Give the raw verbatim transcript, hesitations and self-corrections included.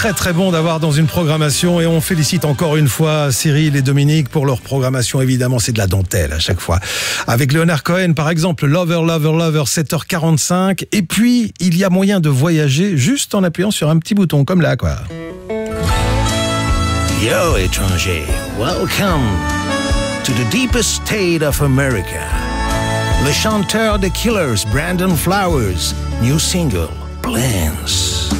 très très bon d'avoir dans une programmation et on félicite encore une fois Cyril et Dominique pour leur programmation. Évidemment, c'est de la dentelle à chaque fois. Avec Leonard Cohen, par exemple, Lover, Lover, Lover, sept heures quarante-cinq. Et puis, il y a moyen de voyager juste en appuyant sur un petit bouton, comme là, quoi. Yo, étranger, welcome to the deepest state of America. Le chanteur The Killers, Brandon Flowers, new single, Plans.